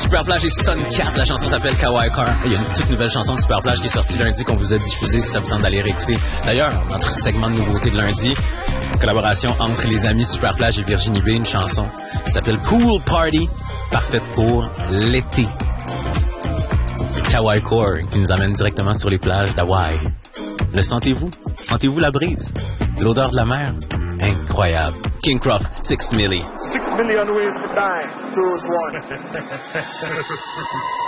Superplage et Sun Cat. La chanson s'appelle Kawaii Car. Il y a une toute nouvelle chanson de Superplage qui est sortie lundi qu'on vous a diffusée si ça vous tente d'aller réécouter. D'ailleurs, notre segment de nouveautés de lundi, collaboration entre les amis Superplage et Virginie B, une chanson qui s'appelle Pool Party, parfaite pour l'été. Kawaii Core qui nous amène directement sur les plages d'Hawaï. Le sentez-vous? Sentez-vous la brise? L'odeur de la mer? Incroyable. King Croft, 6 Milli. 6 million ways to die. Choose one.